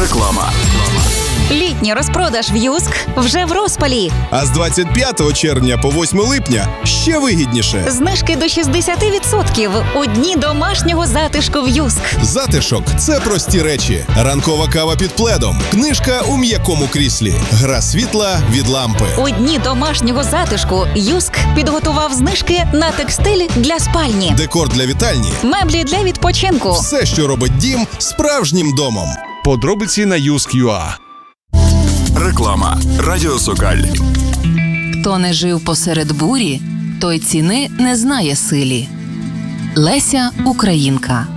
Реклама. Літній розпродаж в Юск вже в розпалі. А з 25 червня по 8 липня ще вигідніше. Знижки до 60% у дні домашнього затишку в Юск. Затишок – це прості речі. Ранкова кава під пледом, книжка у м'якому кріслі, гра світла від лампи. У дні домашнього затишку Юск підготував знижки на текстиль для спальні, Декор для вітальні. меблі для відпочинку. Все, що робить дім справжнім домом. Подробиці на Юск.ua. Реклама. Радіо Сокаль. Хто не жив посеред бурі, той ціни не знає силі. Леся Українка.